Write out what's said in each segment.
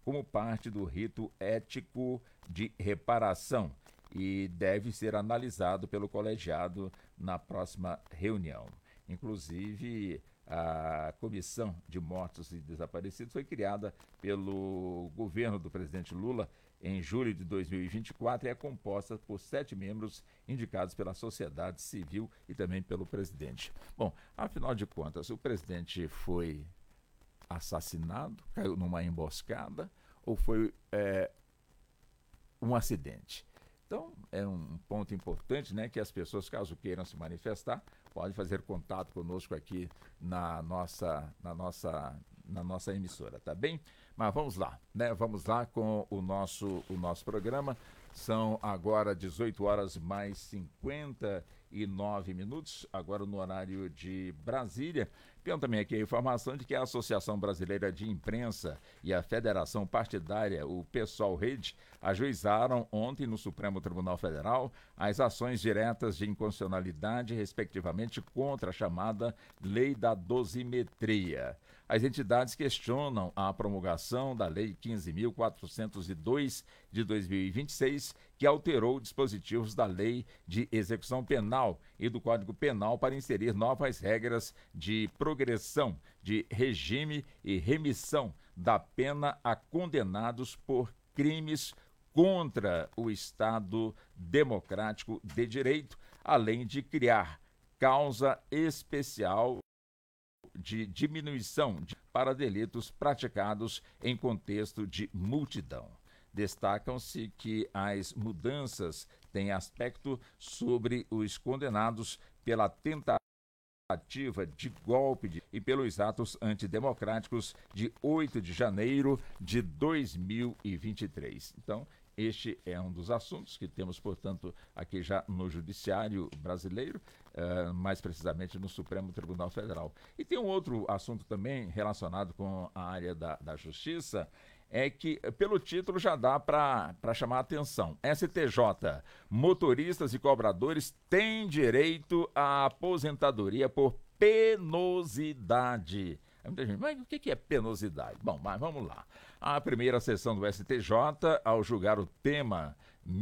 como parte do rito ético de reparação e deve ser analisado pelo colegiado na próxima reunião. Inclusive, a Comissão de Mortos e Desaparecidos foi criada pelo governo do presidente Lula em julho de 2024 e é composta por 7 membros indicados pela sociedade civil e também pelo presidente. Bom, afinal de contas, o presidente foi assassinado, caiu numa emboscada ou foi um acidente? Então, é um ponto importante, né, que as pessoas, caso queiram se manifestar, podem fazer contato conosco aqui na nossa emissora, tá bem? Mas vamos lá, né? Vamos lá com o nosso programa. São agora 18 horas mais 59 minutos, agora no horário de Brasília. Tem também aqui a informação de que a Associação Brasileira de Imprensa e a Federação Partidária, o PSOL Rede, ajuizaram ontem no Supremo Tribunal Federal as ações diretas de inconstitucionalidade, respectivamente, contra a chamada Lei da Dosimetria. As entidades questionam a promulgação da Lei 15.402 de 2026, que alterou dispositivos da Lei de Execução Penal e do Código Penal para inserir novas regras de progressão, de regime e remissão da pena a condenados por crimes contra o Estado Democrático de Direito, além de criar causa especial de diminuição para delitos praticados em contexto de multidão. Destacam-se que as mudanças têm aspecto sobre os condenados pela tentativa de golpe e pelos atos antidemocráticos de 8 de janeiro de 2023. Então, este é um dos assuntos que temos, portanto, aqui já no Judiciário Brasileiro, mais precisamente no Supremo Tribunal Federal. E tem um outro assunto também relacionado com a área da Justiça, é que, pelo título, já dá para chamar a atenção. STJ, motoristas e cobradores têm direito à aposentadoria por penosidade. Muita gente, mas o que é penosidade? Bom, mas vamos lá. A primeira sessão do STJ, ao julgar o tema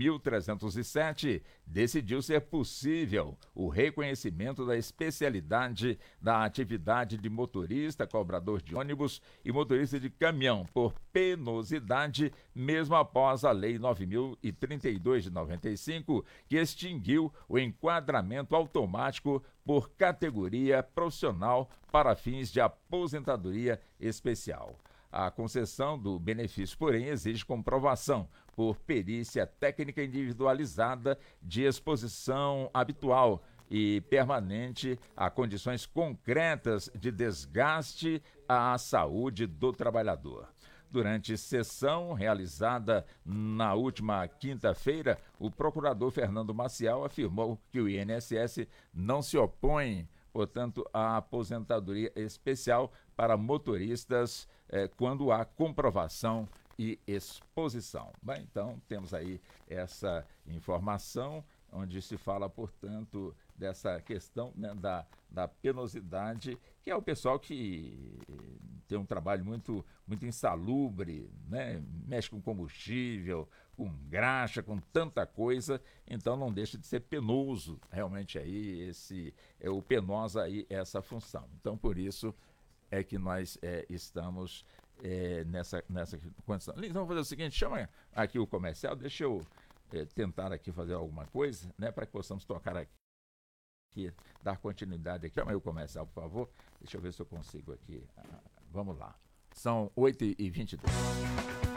1307, decidiu ser possível o reconhecimento da especialidade da atividade de motorista, cobrador de ônibus e motorista de caminhão por penosidade, mesmo após a Lei 9.032 de 95, que extinguiu o enquadramento automático por categoria profissional para fins de aposentadoria especial. A concessão do benefício, porém, exige comprovação por perícia técnica individualizada de exposição habitual e permanente a condições concretas de desgaste à saúde do trabalhador. Durante sessão realizada na última quinta-feira, o procurador Fernando Maciel afirmou que o INSS não se opõe, portanto, à aposentadoria especial para motoristas quando há comprovação e exposição. Bem, então, temos aí essa informação, onde se fala, portanto, dessa questão, né, da penosidade, que é o pessoal que tem um trabalho muito insalubre, né, mexe com combustível, com graxa, com tanta coisa, então não deixa de ser penoso, realmente aí, o penosa aí, essa função. Então, por isso é que nós estamos nessa condição. Lins, vamos fazer o seguinte, chama aqui o comercial, deixa eu tentar aqui fazer alguma coisa, né, para que possamos tocar aqui, dar continuidade aqui. Chama aí o comercial, por favor. Deixa eu ver se eu consigo aqui. Vamos lá. São 8h22.